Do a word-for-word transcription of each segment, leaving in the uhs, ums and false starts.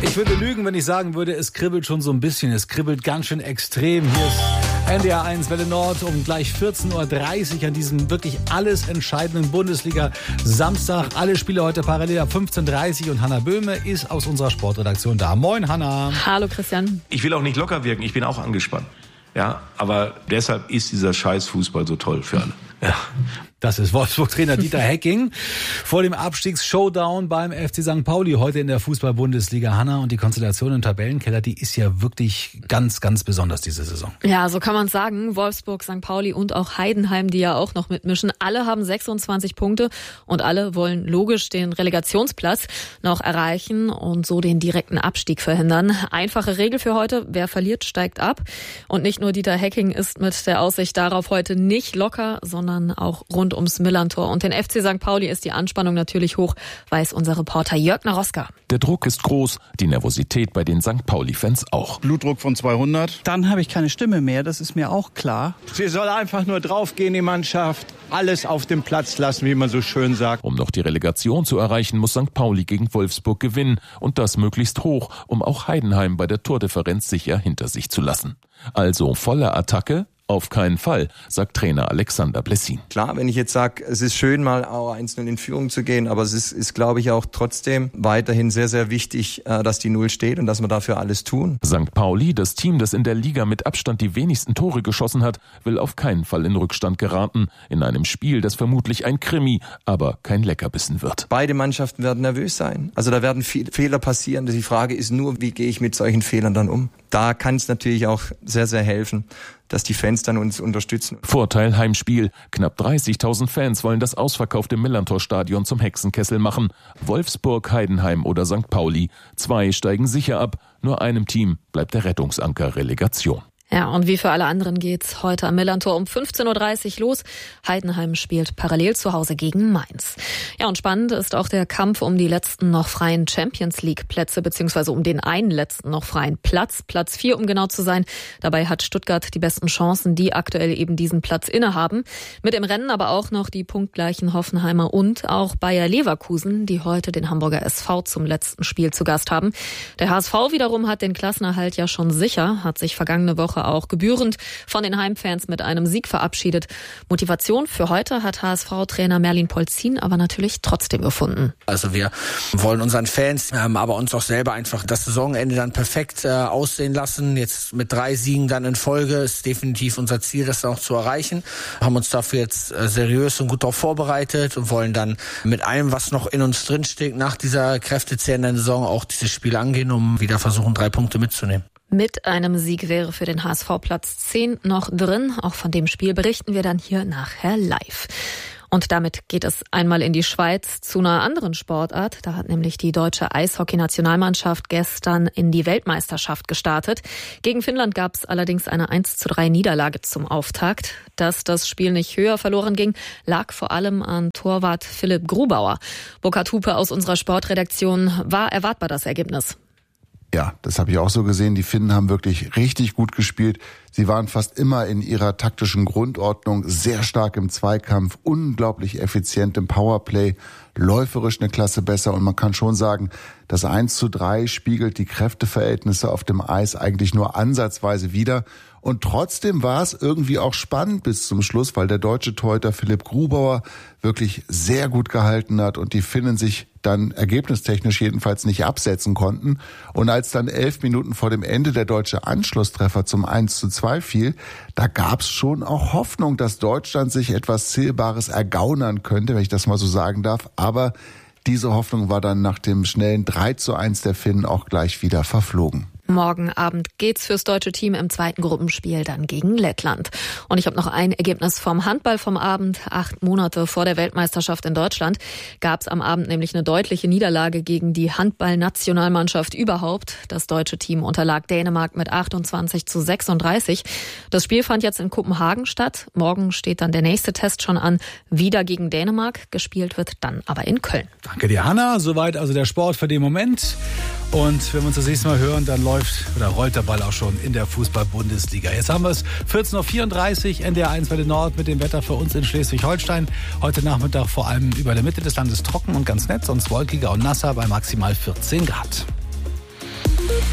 Ich würde lügen, wenn ich sagen würde, es kribbelt schon so ein bisschen. Es kribbelt ganz schön extrem. Hier ist N D R eins Welle Nord um gleich vierzehn Uhr dreißig an diesem wirklich alles entscheidenden Bundesliga-Samstag. Alle Spiele heute parallel ab fünfzehn Uhr dreißig und Hanna Böhme ist aus unserer Sportredaktion da. Moin, Hanna. Hallo, Christian. Ich will auch nicht locker wirken, ich bin auch angespannt. Ja, aber deshalb ist dieser scheiß Fußball so toll für alle. Ja. Das ist Wolfsburg-Trainer Dieter Hecking vor dem Abstiegs-Showdown beim F C Sankt Pauli heute in der Fußball-Bundesliga. Hanna, und die Konstellation im Tabellenkeller, die ist ja wirklich ganz, ganz besonders diese Saison. Ja, so kann man es sagen. Wolfsburg, Sankt Pauli und auch Heidenheim, die ja auch noch mitmischen. Alle haben sechsundzwanzig Punkte und alle wollen logisch den Relegationsplatz noch erreichen und so den direkten Abstieg verhindern. Einfache Regel für heute: Wer verliert, steigt ab. Und nicht nur Dieter Hecking ist mit der Aussicht darauf heute nicht locker, sondern auch rund ums Millerntor. Und den F C Sankt Pauli ist die Anspannung natürlich hoch, weiß unser Reporter Jörg Naroska. Der Druck ist groß, die Nervosität bei den Sankt Pauli-Fans auch. Blutdruck von zweihundert. Dann habe ich keine Stimme mehr, das ist mir auch klar. Sie soll einfach nur draufgehen, die Mannschaft. Alles auf dem Platz lassen, wie man so schön sagt. Um noch die Relegation zu erreichen, muss Sankt Pauli gegen Wolfsburg gewinnen. Und das möglichst hoch, um auch Heidenheim bei der Tordifferenz sicher hinter sich zu lassen. Also volle Attacke? Auf keinen Fall, sagt Trainer Alexander Blessin. Klar, wenn ich jetzt sage, es ist schön, mal auch eins null in Führung zu gehen, aber es ist, ist, glaube ich, auch trotzdem weiterhin sehr, sehr wichtig, dass die Null steht und dass wir dafür alles tun. Sankt Pauli, das Team, das in der Liga mit Abstand die wenigsten Tore geschossen hat, will auf keinen Fall in Rückstand geraten. In einem Spiel, das vermutlich ein Krimi, aber kein Leckerbissen wird. Beide Mannschaften werden nervös sein. Also da werden viele Fehler passieren. Die Frage ist nur, wie gehe ich mit solchen Fehlern dann um? Da kann es natürlich auch sehr, sehr helfen, dass die Fans dann uns unterstützen. Vorteil Heimspiel. Knapp dreißigtausend Fans wollen das ausverkaufte Millerntor-Stadion zum Hexenkessel machen. Wolfsburg, Heidenheim oder Sankt Pauli. Zwei steigen sicher ab. Nur einem Team bleibt der Rettungsanker Relegation. Ja, und wie für alle anderen geht's heute am Millerntor um fünfzehn Uhr dreißig los. Heidenheim spielt parallel zu Hause gegen Mainz. Ja, und spannend ist auch der Kampf um die letzten noch freien Champions-League-Plätze, beziehungsweise um den einen letzten noch freien Platz, Platz vier, um genau zu sein. Dabei hat Stuttgart die besten Chancen, die aktuell eben diesen Platz innehaben. Mit im Rennen aber auch noch die punktgleichen Hoffenheimer und auch Bayer Leverkusen, die heute den Hamburger S V zum letzten Spiel zu Gast haben. Der H S V wiederum hat den Klassenerhalt ja schon sicher, hat sich vergangene Woche auch gebührend von den Heimfans mit einem Sieg verabschiedet. Motivation für heute hat H S V-Trainer Merlin Polzin aber natürlich trotzdem gefunden. Also wir wollen unseren Fans, ähm, aber uns auch selber einfach das Saisonende dann perfekt äh, aussehen lassen. Jetzt mit drei Siegen dann in Folge ist definitiv unser Ziel, das auch zu erreichen. Haben uns dafür jetzt äh, seriös und gut darauf vorbereitet und wollen dann mit allem, was noch in uns drinsteckt, nach dieser kräftezehrenden Saison auch dieses Spiel angehen, um wieder versuchen, drei Punkte mitzunehmen. Mit einem Sieg wäre für den H S V Platz zehn noch drin. Auch von dem Spiel berichten wir dann hier nachher live. Und damit geht es einmal in die Schweiz zu einer anderen Sportart. Da hat nämlich die deutsche Eishockey-Nationalmannschaft gestern in die Weltmeisterschaft gestartet. Gegen Finnland gab es allerdings eine eins zu drei Niederlage zum Auftakt. Dass das Spiel nicht höher verloren ging, lag vor allem an Torwart Philipp Grubauer. Burkhard Hupe aus unserer Sportredaktion: War erwartbar das Ergebnis? Ja, das habe ich auch so gesehen. Die Finnen haben wirklich richtig gut gespielt. Sie waren fast immer in ihrer taktischen Grundordnung, sehr stark im Zweikampf, unglaublich effizient im Powerplay, läuferisch eine Klasse besser. Und man kann schon sagen, das eins zu drei spiegelt die Kräfteverhältnisse auf dem Eis eigentlich nur ansatzweise wider. Und trotzdem war es irgendwie auch spannend bis zum Schluss, weil der deutsche Torhüter Philipp Grubauer wirklich sehr gut gehalten hat und die Finnen sich dann ergebnistechnisch jedenfalls nicht absetzen konnten. Und als dann elf Minuten vor dem Ende der deutsche Anschlusstreffer zum eins zu zwei fiel, da gab es schon auch Hoffnung, dass Deutschland sich etwas Zählbares ergaunern könnte, wenn ich das mal so sagen darf. Aber diese Hoffnung war dann nach dem schnellen drei zu eins der Finnen auch gleich wieder verflogen. Morgen Abend geht's fürs deutsche Team im zweiten Gruppenspiel dann gegen Lettland. Und ich habe noch ein Ergebnis vom Handball vom Abend. Acht Monate vor der Weltmeisterschaft in Deutschland gab's am Abend nämlich eine deutliche Niederlage gegen die Handball-Nationalmannschaft überhaupt. Das deutsche Team unterlag Dänemark mit achtundzwanzig zu sechsunddreißig. Das Spiel fand jetzt in Kopenhagen statt. Morgen steht dann der nächste Test schon an, wieder gegen Dänemark. Gespielt wird dann aber in Köln. Danke dir, Hanna. Soweit also der Sport für den Moment. Und wenn wir uns das nächste Mal hören, dann läuft oder rollt der Ball auch schon in der Fußball-Bundesliga. Jetzt haben wir es vierzehn Uhr vierunddreißig, N D R eins Welle Nord mit dem Wetter für uns in Schleswig-Holstein. Heute Nachmittag vor allem über der Mitte des Landes trocken und ganz nett, sonst wolkiger und nasser bei maximal vierzehn Grad.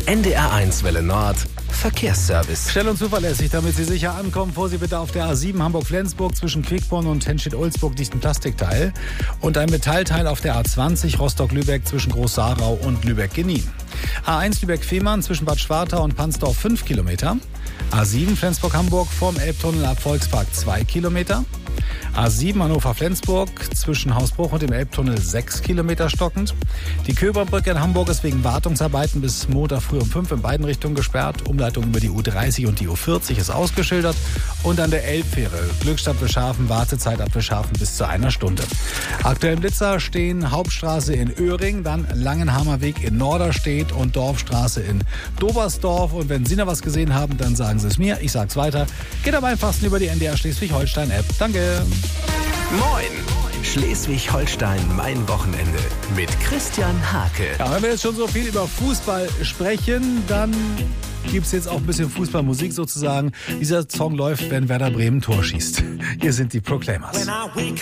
N D R eins Welle Nord Verkehrsservice. Schnell und zuverlässig, damit Sie sicher ankommen. Vorsicht bitte auf der A sieben Hamburg-Flensburg zwischen Quickborn und Henstedt-Ulzburg diesen Plastikteil. Und ein Metallteil auf der A zwanzig Rostock-Lübeck zwischen Groß-Sarau und Lübeck-Genin. A eins Lübeck-Fehmarn zwischen Bad Schwartau und Pansdorf fünf Kilometer. A sieben Flensburg-Hamburg vorm Elbtunnel ab Volkspark zwei Kilometer. A sieben Hannover-Flensburg zwischen Hausbruch und dem Elbtunnel sechs Kilometer stockend. Die Köberbrücke in Hamburg ist wegen Wartungsarbeiten bis Montag früh um fünf in beiden Richtungen gesperrt. Umleitung über die U dreißig und die U vierzig ist ausgeschildert. Und an der Elbfähre Glückstadt Bischhafen Wartezeit ab Bischhafen bis zu einer Stunde. Aktuell im Blitzer stehen Hauptstraße in Öhring, dann Langenhamer Weg in Norderstedt und Dorfstraße in Dobersdorf. Und wenn Sie noch was gesehen haben, dann sagen Sie es mir. Ich sag's weiter. Geht am einfachsten über die N D R Schleswig-Holstein-App. Danke. Moin! Schleswig-Holstein, mein Wochenende mit Christian Hake. Ja, wenn wir jetzt schon so viel über Fußball sprechen, dann gibt es jetzt auch ein bisschen Fußballmusik sozusagen. Dieser Song läuft, wenn Werder Bremen Tor schießt. Hier sind die Proclaimers. When I wake